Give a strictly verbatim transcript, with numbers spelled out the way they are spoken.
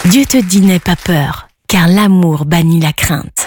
Dieu te dit n'aie pas peur, car l'amour bannit la crainte.